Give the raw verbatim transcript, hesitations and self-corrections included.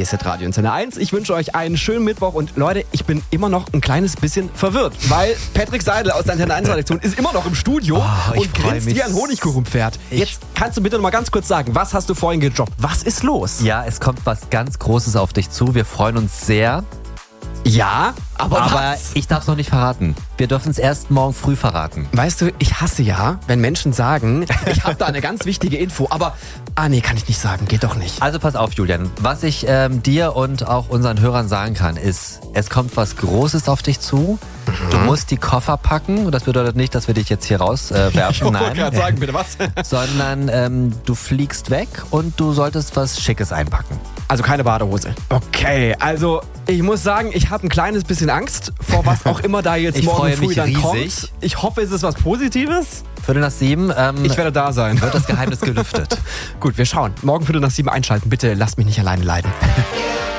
Hier ist Radio Antenne eins. Ich wünsche euch einen schönen Mittwoch und Leute, ich bin immer noch ein kleines bisschen verwirrt, weil Patrick Seidel aus der Antenne eins Redaktion ist immer noch im Studio oh, und grinst wie ein Honigkuchenpferd. Jetzt kannst du bitte noch mal ganz kurz sagen, was hast du vorhin gedroppt? Was ist los? Ja, es kommt was ganz Großes auf dich zu. Wir freuen uns sehr. Ja, aber, Aber was? ich darf es noch nicht verraten. Wir dürfen es erst morgen früh verraten. Weißt du, ich hasse ja, wenn Menschen sagen, ich habe da eine ganz wichtige Info, aber, ah nee, kann ich nicht sagen, geht doch nicht. Also pass auf, Julian. Was ich ähm, dir und auch unseren Hörern sagen kann, ist, es kommt was Großes auf dich zu. Mhm. Du musst die Koffer packen. Und das bedeutet nicht, dass wir dich jetzt hier rauswerfen. Äh, ich wollte gerade sagen, bitte was? Sondern ähm, du fliegst weg und du solltest was Schickes einpacken. Also keine Badehose. Okay, also ich muss sagen, ich habe ein kleines bisschen Angst vor was auch immer da jetzt ich morgen früh mich dann riesig. kommt. Ich hoffe, es ist was Positives. Viertel nach sieben ähm, Ich werde da sein. wird das Geheimnis gelüftet. Gut, wir schauen. Morgen Viertel nach sieben einschalten. Bitte lasst mich nicht alleine leiden.